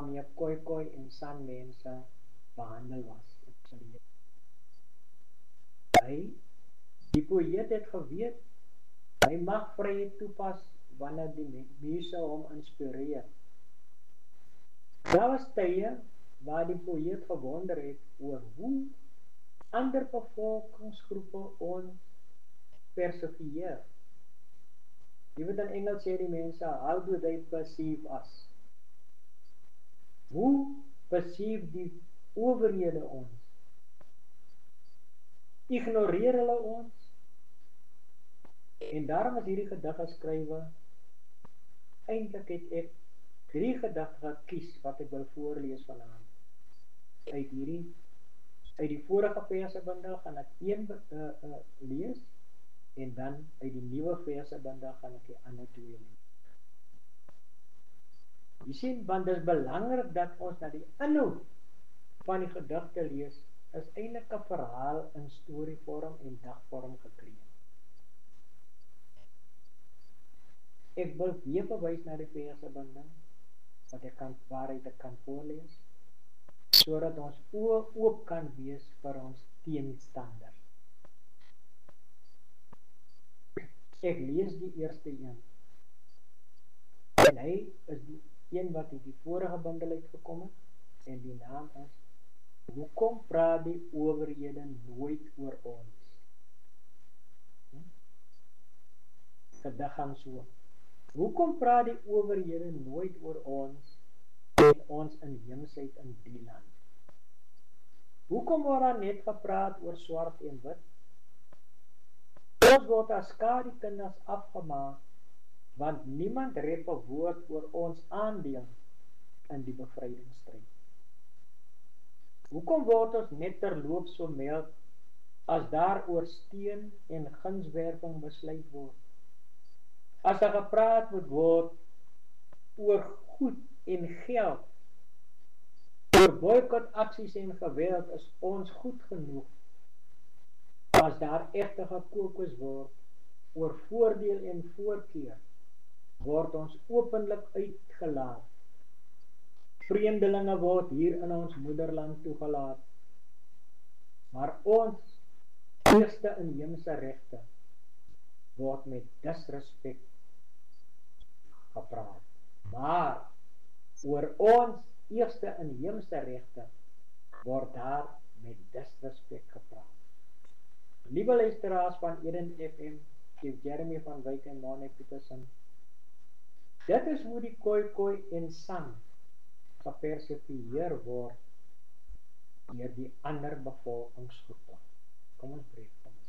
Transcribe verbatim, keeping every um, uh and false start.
waarmee Khoikhoi en San mense behandel was. Hy, die poëet het geweet, hy mag vryheid toepas wanneer die muse hom inspireer. Daar was tye waar die poëet gewonder het oor hoe ander bevolkingsgroepe ons persifieer. Jy weet in Engels sê die mense, how do they perceive us? Hoe perceive die owerhede ons? Ignoreer hulle ons? En daarom is hierdie gedig geskrywe. Eintlik het ek drie gedigte gekies wat ek wil voorlees vanaand. Uit hierdie uit die vorige versebundel gaan ek een uh, uh, lees en dan uit die nuwe versebundel gaan ek die ander twee lees. Jy sien, want dit is belangrik dat ons na die inhoud van die gedigte lees, is eintlik 'n verhaal in storievorm en dagvorm gekreë. Ek wil weer verwys na die versebundel wat ek kan waaruit ek kan voorlees, sodat ons oë oop kan wees vir ons teenstander. Ek lees die eerste een. En hy is die een wat uit die vorige bundel uitgekom het, en die naam is Hoekom praat die owerhede nooit oor ons? Hm? Gedig gaan so. Hoekom praat die owerhede nooit oor ons en ons inheemsheid in die land? Hoekom word daar net gepraat oor swart en wit? Ons word as skadekinders afgemaak, want niemand rep 'n woord oor ons aandeel in die bevrydingsstryd. Hoekom word ons net terloops vermeld as daar oor steen en gunswerping besluit word? As daar gepraat moet word oor goed en geld, oor boykotaksies en geweld, is ons goed genoeg. As daar egter gekookus word oor voordeel en voorkeur, word ons openlik uitgelaat. Vreemdelinge word hier in ons moederland toegelaat. Maar ons eerste inheemse regte word met disrespek gepraat. Maar oor ons eerste inheemse regte word daar met disrespek gepraat. Liewe luisteraars van Eden F M, Chief Jeremy van Wyk en Mane Petersen, dit is hoe die Khoikhoi en San gepersifieer word deur die ander bevolkingsgroepe. Kom ons breek van